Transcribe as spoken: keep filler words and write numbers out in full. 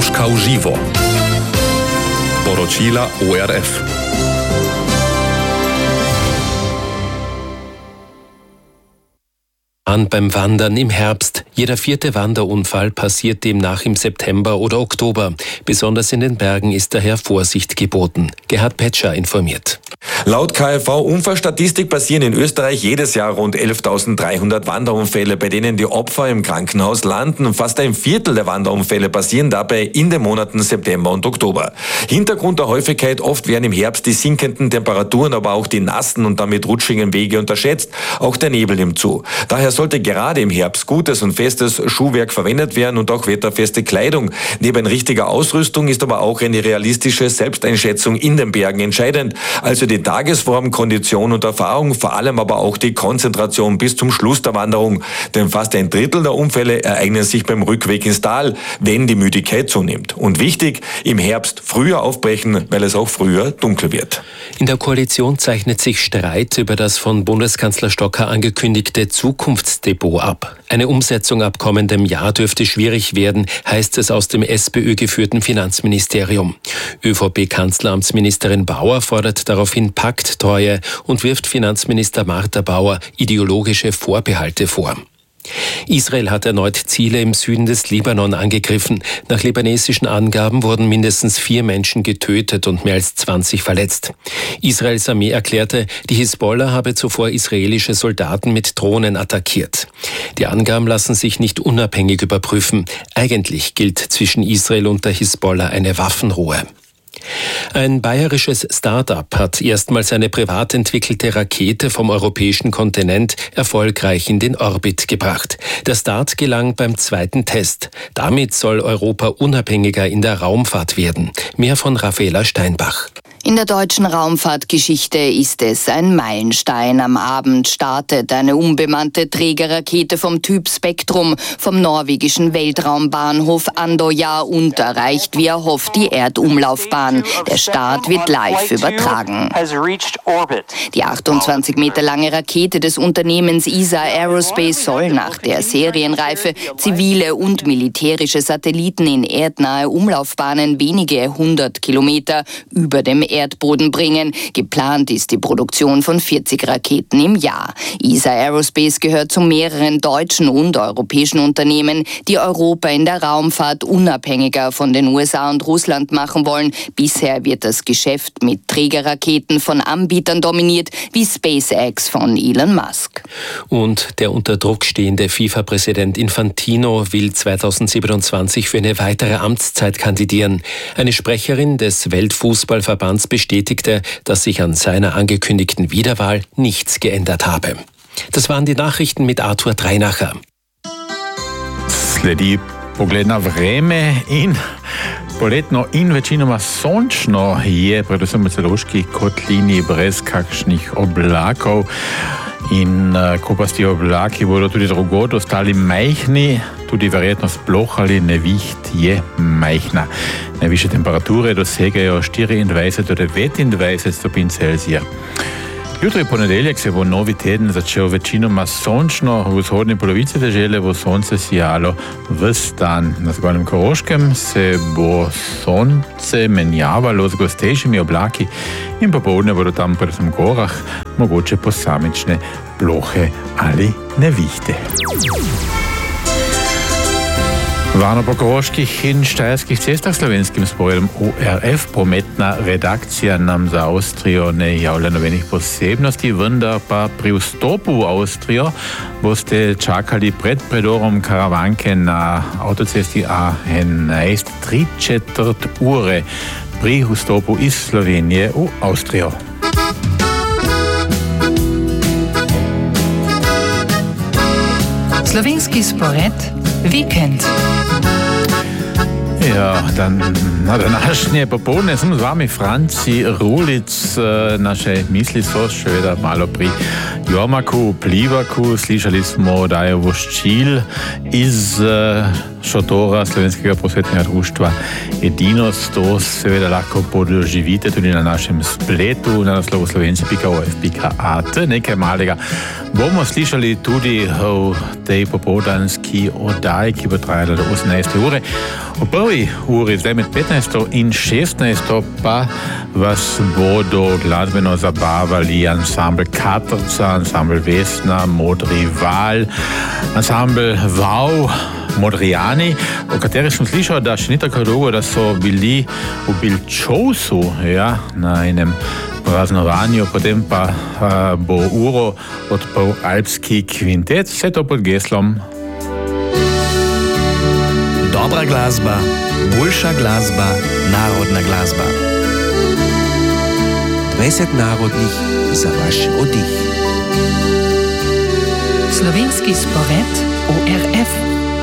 Moskau živo. Poročila O R F. An beim Wandern im Herbst. Jeder vierte Wanderunfall passiert demnach im September oder Oktober. Besonders in den Bergen ist daher Vorsicht geboten. Gerhard Petscher informiert. Laut K f V-Unfallstatistik passieren in Österreich jedes Jahr rund elftausenddreihundert Wanderunfälle, bei denen die Opfer im Krankenhaus landen. Fast ein Viertel der Wanderunfälle passieren dabei in den Monaten September und Oktober. Hintergrund der Häufigkeit: oft werden im Herbst die sinkenden Temperaturen, aber auch die nassen und damit rutschigen Wege unterschätzt. Auch der Nebel nimmt zu. Daher sollte gerade im Herbst gutes und festes Schuhwerk verwendet werden und auch wetterfeste Kleidung. Neben richtiger Ausrüstung ist aber auch eine realistische Selbsteinschätzung in den Bergen entscheidend. Also die Tagesform, Kondition und Erfahrung, vor allem aber auch die Konzentration bis zum Schluss der Wanderung. Denn fast ein Drittel der Unfälle ereignen sich beim Rückweg ins Tal, wenn die Müdigkeit zunimmt. Und wichtig, im Herbst früher aufbrechen, weil es auch früher dunkel wird. In der Koalition zeichnet sich Streit über das von Bundeskanzler Stocker angekündigte Zukunftsdepot ab. Eine Umsetzung ab kommendem Jahr dürfte schwierig werden, heißt es aus dem SPÖ-geführten Finanzministerium. ÖVP-Kanzleramtsministerin Bauer fordert daraufhin Pakttreue und wirft Finanzminister Martha Bauer ideologische Vorbehalte vor. Israel hat erneut Ziele im Süden des Libanon angegriffen. Nach libanesischen Angaben wurden mindestens vier Menschen getötet und mehr als zwanzig verletzt. Israels Armee erklärte, die Hisbollah habe zuvor israelische Soldaten mit Drohnen attackiert. Die Angaben lassen sich nicht unabhängig überprüfen. Eigentlich gilt zwischen Israel und der Hisbollah eine Waffenruhe. Ein bayerisches Start-up hat erstmals eine privat entwickelte Rakete vom europäischen Kontinent erfolgreich in den Orbit gebracht. Der Start gelang beim zweiten Test. Damit soll Europa unabhängiger in der Raumfahrt werden. Mehr von Raffaela Steinbach. In der deutschen Raumfahrtgeschichte ist es ein Meilenstein. Am Abend startet eine unbemannte Trägerrakete vom Typ Spektrum vom norwegischen Weltraumbahnhof Andøya und erreicht, wie er hofft, die Erdumlaufbahn. Der Start wird live übertragen. Die achtundzwanzig Meter lange Rakete des Unternehmens E S A Aerospace soll nach der Serienreife zivile und militärische Satelliten in erdnahe Umlaufbahnen wenige hundert Kilometer über dem Erdboden bringen. Geplant ist die Produktion von vierzig Raketen im Jahr. E S A Aerospace gehört zu mehreren deutschen und europäischen Unternehmen, die Europa in der Raumfahrt unabhängiger von den U S A und Russland machen wollen. Bisher wird das Geschäft mit Trägerraketen von Anbietern dominiert, wie SpaceX von Elon Musk. Und der unter Druck stehende FIFA-Präsident Infantino will zweitausendsiebenundzwanzig für eine weitere Amtszeit kandidieren. Eine Sprecherin des Weltfußballverbands bestätigte, dass sich an seiner angekündigten Wiederwahl nichts geändert habe. Das waren die Nachrichten mit Arthur Dreinacher. Sledi pogled na vreme in poletno in večinoma sončno je, predvsem v Celovški kotlini brez kakšnih oblakov. In kopasti oblaki bodo tudi drugod ostali majhni, tudi verjetnost ploh ali neviht je majhna. Najvišje temperature dosegajo štiriindvajset do devetindvajset stopinj Celzija. Jutri ponedeljek se bo novi teden začel večinoma sončno, v vzhodni polovici dežele bo sonce sijalo ves dan. Na Zgornjem Koroškem se bo sonce menjavalo z gostejšimi oblaki in popoldne bodo tam predvsem v gorah mogoče posamične plohe ali nevihte. Varno po koroških in štajerskih cestah slovenskim sporedom O R F. Prometna redakcija nam za Avstrijo ne javlja nobenih posebnosti, vendar pa pri vstopu v Avstrijo boste čakali pred predorom Karavanke na avtocesti A enajst tri četrt ure pri vstopu iz Slovenije v Avstrijo. Slovenski spored Vikend. Ja, dan, na današnje popoldne sem z vami Franci Rulic. Naše misli so še vedno malo pri Jormaku, Plivaku. Slišali smo oddajo Voščil iz šotora Slovenskega prosvetnega društva Edinost. To seveda lahko podoživite tudi na našem spletu na naslovu slovenci pika o f pika a t. Nekaj malega bomo slišali tudi v tej popoldanski oddaji, ki bo trajala do osemnajste ure. V prvi uri, zdaj med petnajsto in šestnajsto, pa vas bodo glasbeno zabavali ansambl Katrca, ansambl Vesna, Modri val, ansambl Vau, Modrijani, o katerih sem slišal, da še ni tako dolgo, da so bili v Bilčovsu, ja, na enem praznovanju, potem pa uh, bo uro odprl Alpski kvintet, vse to pod geslom Dobra glasba, boljša glasba, narodna glasba. dvajset narodnih za vaš oddih. Slovenski spored O R F.